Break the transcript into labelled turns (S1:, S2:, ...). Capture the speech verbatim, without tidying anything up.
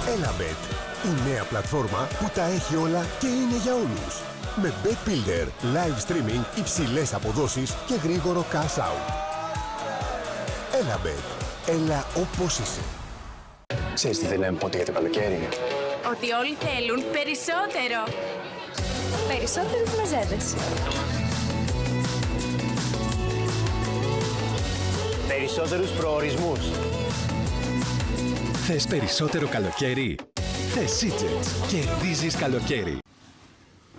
S1: Elabet, η νέα πλατφόρμα που τα έχει όλα και είναι για όλους. Με Bet Builder, live streaming, υψηλές αποδόσεις και γρήγορο cash out. Elabet, έλα όπως είσαι.
S2: Ξέρεις τι θέλει να πω για το καλοκαίρι?
S3: Ότι όλοι θέλουν περισσότερο.
S4: Περισσότερες μαζέτες.
S2: Περισσότερους προορισμούς.
S5: Θες περισσότερο καλοκαίρι? Θες Seagents. Κερδίζεις καλοκαίρι.